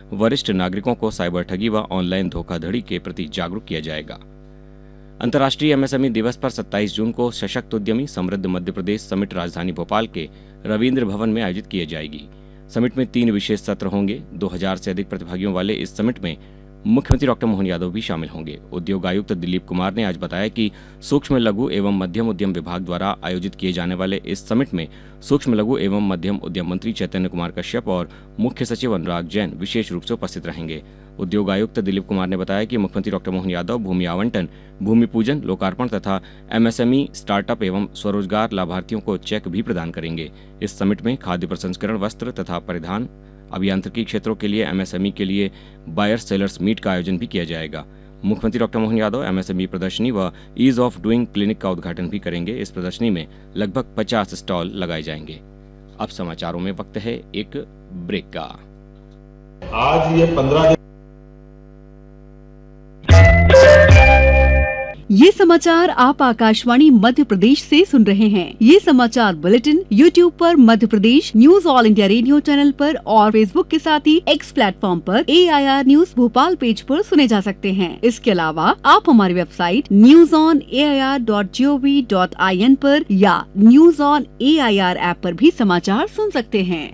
वरिष्ठ नागरिकों को साइबर ठगी व ऑनलाइन धोखाधड़ी के प्रति जागरूक किया जाएगा। अंतर्राष्ट्रीय एमएसएमई दिवस पर 27 जून को सशक्त उद्यमी समृद्ध मध्य प्रदेश समिट राजधानी भोपाल के रविंद्र भवन में आयोजित किए जाएगी। समिट में 3 विशेष सत्र होंगे। 2000 से अधिक प्रतिभागियों वाले इस समिट में मुख्यमंत्री डॉक्टर मोहन यादव भी शामिल होंगे। उद्योग आयुक्त दिलीप कुमार ने आज बताया कि सूक्ष्म लघु एवं मध्यम उद्यम विभाग द्वारा आयोजित किए जाने वाले इस समिट में सूक्ष्म लघु एवं मध्यम उद्यम मंत्री चैतन्य कुमार कश्यप और मुख्य सचिव अनुराग जैन विशेष रूप से उपस्थित रहेंगे। उद्योग आयुक्त दिलीप कुमार ने बताया कि मुख्यमंत्री डॉक्टर मोहन यादव भूमि आवंटन, भूमि पूजन, लोकार्पण तथा एमएसएमई, स्टार्टअप एवं स्वरोजगार लाभार्थियों को चेक भी प्रदान करेंगे। इस समिट में खाद्य प्रसंस्करण, वस्त्र तथा परिधान, अभियांत्रिकी क्षेत्रों के लिए एमएसएमई के लिए बायर सेलर्स मीट का आयोजन भी किया जाएगा। मुख्यमंत्री डॉक्टर मोहन यादव एमएसएमई प्रदर्शनी व ईज ऑफ डूइंग क्लिनिक का उद्घाटन भी करेंगे। इस प्रदर्शनी में लगभग 50 स्टॉल लगाए जाएंगे। अब समाचारों में वक्त है एक ब्रेक का। आज ये 15 ये समाचार आप आकाशवाणी मध्य प्रदेश से सुन रहे हैं। ये समाचार बुलेटिन YouTube पर Madhya Pradesh news all India radio channel पर और Facebook के साथ ही X प्लेटफॉर्म पर AIR न्यूज भोपाल पेज पर सुने जा सकते हैं। इसके अलावा आप हमारी वेबसाइट newsonair.gov.in पर या न्यूज ऑन AIR ऐप पर भी समाचार सुन सकते हैं।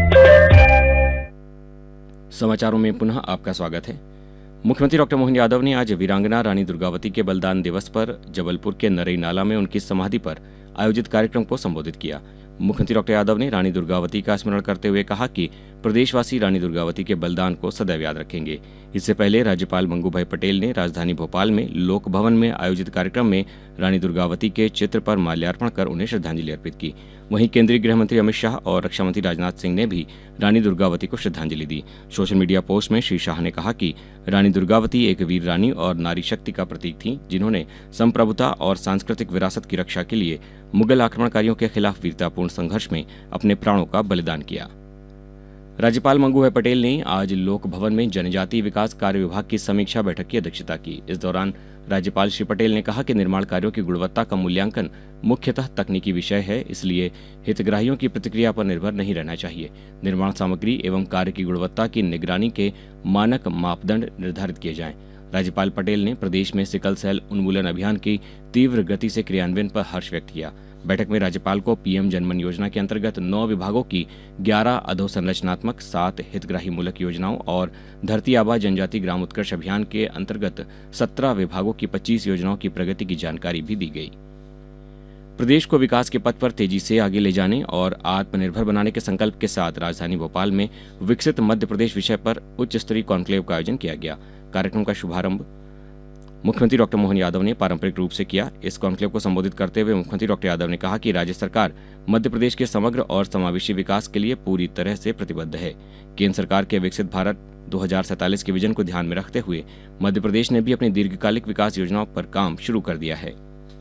समाचारों में पुनः आपका स्वागत है। मुख्यमंत्री डॉक्टर मोहन यादव ने आज वीरांगना रानी दुर्गावती के बलिदान दिवस पर जबलपुर के नरई नाला में उनकी समाधि पर आयोजित कार्यक्रम को संबोधित किया। मुख्यमंत्री डॉक्टर यादव ने रानी दुर्गावती का स्मरण करते हुए कहा कि प्रदेशवासी रानी दुर्गावती के बलिदान को सदैव याद रखेंगे। इससे पहले राज्यपाल मंगू भाई पटेल ने राजधानी भोपाल में लोक भवन में आयोजित कार्यक्रम में रानी दुर्गावती के चित्र पर माल्यार्पण कर उन्हें श्रद्धांजलि अर्पित की। वहीं केंद्रीय गृह मंत्री अमित शाह और रक्षा मंत्री राजनाथ सिंह ने भी रानी दुर्गावती को श्रद्धांजलि दी। सोशल मीडिया पोस्ट में श्री शाह ने कहा कि रानी दुर्गावती एक वीर रानी और नारी शक्ति का प्रतीक थी, जिन्होंने संप्रभुता और सांस्कृतिक विरासत की रक्षा के लिए मुगल आक्रमणकारियों के खिलाफ वीरतापूर्ण संघर्ष में अपने प्राणों का बलिदान किया। राज्यपाल मंगू भाई पटेल ने आज लोक भवन में जनजातीय विकास कार्य विभाग की समीक्षा बैठक की अध्यक्षता की। इस दौरान राज्यपाल श्री पटेल ने कहा कि निर्माण कार्यों की गुणवत्ता का मूल्यांकन मुख्यतः तकनीकी विषय है, इसलिए हितग्राहियों की प्रतिक्रिया पर निर्भर नहीं रहना चाहिए। निर्माण सामग्री एवं कार्य की गुणवत्ता की निगरानी के मानक मापदंड निर्धारित किए जाएं। राज्यपाल पटेल ने प्रदेश में सिकल सेल उन्मूलन अभियान की तीव्र गति से क्रियान्वयन पर हर्ष व्यक्त किया। बैठक में राज्यपाल को पीएम जनमन योजना के अंतर्गत 9 विभागों की 11 अधोसंरचनात्मक, 7 हितग्राही मूलक योजनाओं और धरती आबा जनजाति ग्राम उत्कर्ष अभियान के अंतर्गत 17 विभागों की 25 योजनाओं की प्रगति की जानकारी भी दी गई। प्रदेश को विकास के पथ पर तेजी से आगे ले जाने और आत्मनिर्भर बनाने के संकल्प के साथ राजधानी भोपाल में विकसित मध्य प्रदेश विषय पर उच्च स्तरीय कॉन्क्लेव का आयोजन किया गया। कार्यक्रम का शुभारंभ मुख्यमंत्री डॉक्टर मोहन यादव ने पारंपरिक रूप से किया। इस कॉन्क्लेव को संबोधित करते हुए मुख्यमंत्री डॉक्टर यादव ने कहा कि राज्य सरकार मध्य प्रदेश के समग्र और समावेशी विकास के लिए पूरी तरह से प्रतिबद्ध है। केंद्र सरकार के विकसित भारत 2047 के विजन को ध्यान में रखते हुए मध्य प्रदेश ने भी अपनी दीर्घकालिक विकास योजनाओं पर काम शुरू कर दिया है।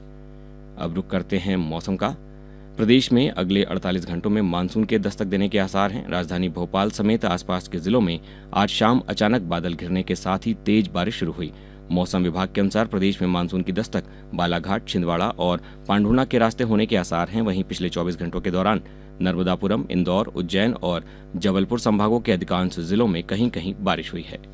अब रुक करते हैं मौसम का। प्रदेश में अगले 48 घंटों में मानसून के दस्तक देने के आसार हैं। राजधानी भोपाल समेत आसपास के जिलों में आज शाम अचानक बादल घिरने के साथ ही तेज बारिश शुरू हुई। मौसम विभाग के अनुसार प्रदेश में मानसून की दस्तक बालाघाट, छिंदवाड़ा और पांढुना के रास्ते होने के आसार हैं। वहीं पिछले 24 घंटों के दौरान नर्मदापुरम, इंदौर, उज्जैन और जबलपुर संभागों के अधिकांश जिलों में कहीं कहीं बारिश हुई है।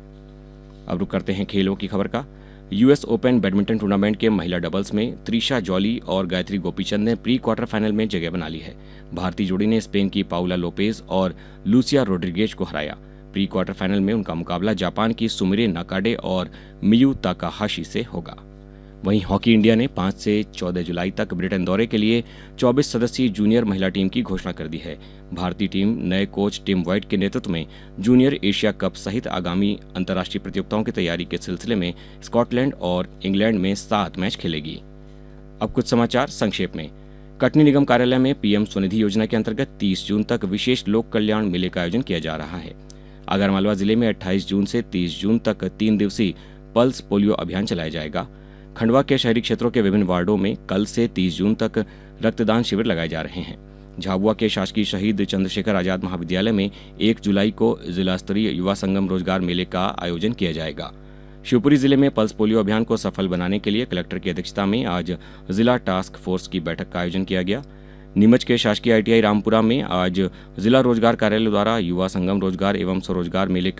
अब रुक करते हैं खेलों की खबर का। यूएस ओपन बैडमिंटन टूर्नामेंट के महिला डबल्स में त्रिशा जॉली और गायत्री गोपीचंद ने प्री क्वार्टर फाइनल में जगह बना ली है। भारतीय जोड़ी ने स्पेन की पाउला लोपेज और लूसिया रोड्रिगेज को हराया। प्री क्वार्टर फाइनल में उनका मुकाबला जापान की सुमिरे नाकाडे और मियू ताकाहाशी से होगा। वहीं हॉकी इंडिया ने 5 से 14 जुलाई तक ब्रिटेन दौरे के लिए 24 सदस्यीय जूनियर महिला टीम की घोषणा कर दी है। भारतीय टीम नए कोच टिम वाइट के नेतृत्व में जूनियर एशिया कप सहित आगामी अंतर्राष्ट्रीय प्रतियोगिताओं की तैयारी के सिलसिले में स्कॉटलैंड और इंग्लैंड में 7 मैच खेलेगी। अब कुछ समाचार संक्षेप में। कटनी निगम कार्यालय में पीएम स्वनिधि योजना के अंतर्गत 30 जून तक विशेष लोक कल्याण मेले का आयोजन किया जा रहा है। आगरमालवा जिले में 28 जून से 30 जून तक 3 दिवसीय पल्स पोलियो अभियान चलाया जाएगा। खंडवा के शहरी क्षेत्रों के विभिन्न वार्डों में कल से 30 जून तक रक्तदान शिविर लगाए जा रहे हैं। झाबुआ के शासकीय शहीद चंद्रशेखर आजाद महाविद्यालय में 1 जुलाई को जिला स्तरीय युवा संगम रोजगार मेले का आयोजन किया जाएगा। शिवपुरी जिले में पल्स पोलियो अभियान को सफल बनाने के लिए कलेक्टर की अध्यक्षता में आज जिला टास्क फोर्स की बैठक का आयोजन किया गया। नीमच के शासकीय आईटीआई रामपुरा में आज जिला रोजगार कार्यालय द्वारा युवा संगम रोजगार एवं स्वरोजगार मेले